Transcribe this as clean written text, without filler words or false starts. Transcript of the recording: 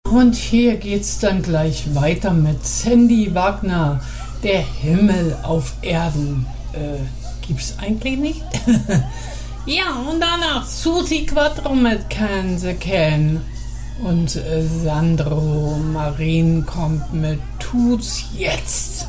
Und hier geht's dann gleich weiter mit Sandy Wagner, Der Himmel auf Erden. Gibt's eigentlich nicht? Ja, und danach Susi Quattro mit Can the Can. Und Sandro Marin kommt mit Tut's jetzt.